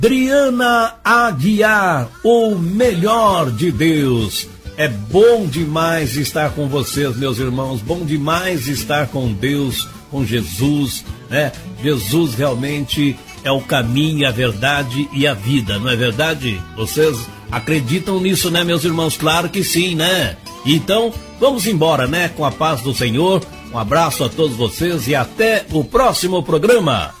Adriana Aguiar, o melhor de Deus. É bom demais estar com vocês, meus irmãos, bom demais estar com Deus, com Jesus, né? Jesus realmente é o caminho, a verdade e a vida, não é verdade? Vocês acreditam nisso, né, meus irmãos? Claro que sim, né? Então, vamos embora, né? Com a paz do Senhor. Um abraço a todos vocês e até o próximo programa.